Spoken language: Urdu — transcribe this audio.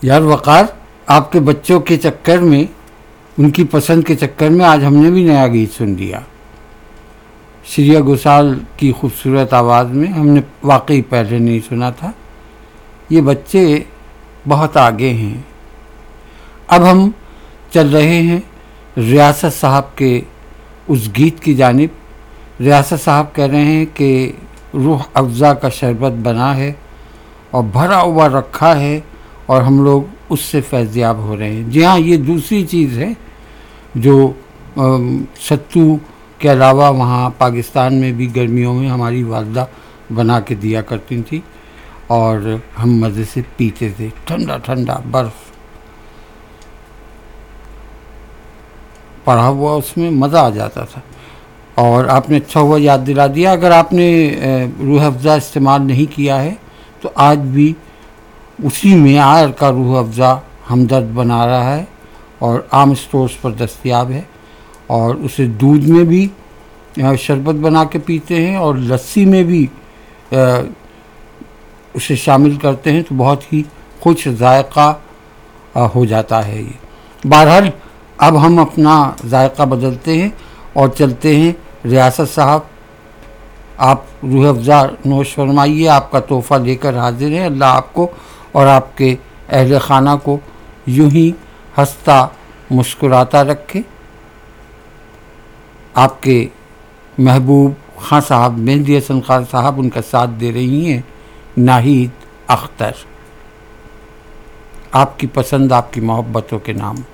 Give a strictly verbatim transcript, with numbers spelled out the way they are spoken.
یار وقار، آپ کے بچوں کے چکر میں، ان کی پسند کے چکر میں آج ہم نے بھی نیا گیت سن لیا. شرییا گھوسال کی خوبصورت آواز میں. ہم نے واقعی پہلے نہیں سنا تھا. یہ بچے بہت آگے ہیں. اب ہم چل رہے ہیں ریاست صاحب کے اس گیت کی جانب. ریاست صاحب کہہ رہے ہیں کہ روح افزا کا شربت بنا ہے اور بھرا ہوا رکھا ہے اور ہم لوگ اس سے فیضیاب ہو رہے ہیں. جی ہاں، یہ دوسری چیز ہے جو ستو کے علاوہ وہاں پاکستان میں بھی گرمیوں میں ہماری والدہ بنا کے دیا کرتی تھی اور ہم مزے سے پیتے تھے. ٹھنڈا ٹھنڈا برف پڑا ہوا، اس میں مزہ آ جاتا تھا. اور آپ نے اچھا ہوا یاد دلا دیا. اگر آپ نے روح افزا استعمال نہیں کیا ہے تو آج بھی اسی معیار کا روح افزا ہمدرد بنا رہا ہے اور عام اسٹورز پر دستیاب ہے. اور اسے دودھ میں بھی شربت بنا کے پیتے ہیں اور لسی میں بھی اسے شامل کرتے ہیں تو بہت ہی خوش ذائقہ ہو جاتا ہے یہ. بہرحال اب ہم اپنا ذائقہ بدلتے ہیں اور چلتے ہیں. ریاست صاحب، آپ روح افزا نوش فرمائیے. آپ کا تحفہ لے کر حاضر ہیں. اللہ آپ کو اور آپ کے اہل خانہ کو یوں ہی ہنستا مسکراتا رکھے. آپ کے محبوب خاں صاحب، مہدی حسن خان صاحب، ان کا ساتھ دے رہی ہیں ناہید اختر. آپ کی پسند، آپ کی محبتوں کے نام.